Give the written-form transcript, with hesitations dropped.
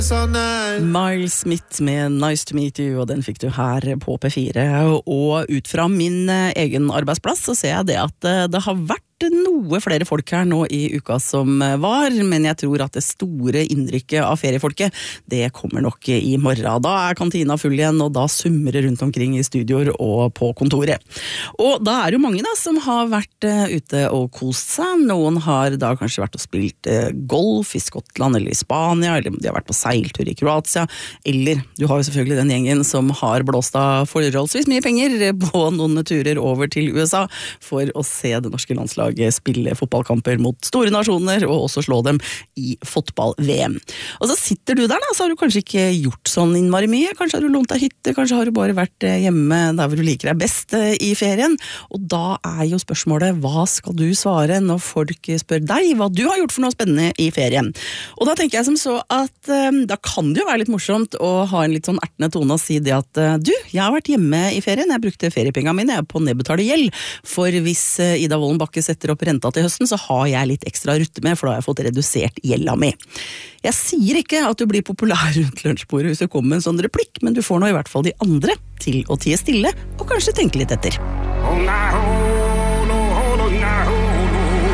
Miles Smith med Nice to meet you, og den fikk du her på P4. Og ut fra min egen arbeidsplass så ser jeg det at det har vært noe flere folk her nå i uka som var, men jeg tror at det store innrykket av feriefolket, det kommer nok i morgen. Da kantina full igjen, og da summer det rundt omkring i studioer og på kontoret. Og da det jo mange da som har vært ute og kost seg. Noen har da kanskje vært og spilt golf i Skottland eller i Spania, eller de har vært på seiltur i Kroatia, eller du har jo selvfølgelig den gjengen som har blåst av forholdsvis mye penger på noen turer over til USA for å se det norske landslaget spille fotballkamper mot store nasjoner og også slå dem i fotball-VM. Og så sitter du der da, så har du kanskje ikke gjort sånn innmari mye, kanskje har du lånt deg hytte, kanskje har du bare vært hjemme der hvor du liker deg best i ferien, og da jo spørsmålet, hva skal du svare når folk spør deg hva du har gjort for noe spennende i ferien? Og da tenker jeg som så at da kan det jo være litt morsomt å ha en litt sånn ertende tone og si det at du, jeg har vært hjemme i ferien, jeg brukte feriepengene mine på å nedbetale gjeld, for hvis Ida Wolden Bakke setter opp renta til høsten, så har jeg litt ekstra rutte med, for da har jeg fått redusert gjelda mi. Jeg sier ikke at du blir populær rundt lunsjbordet hvis du kommer med en sånn replikk, men du får nå i hvert fall de andre til å tie stille, og kanskje tenke litt etter.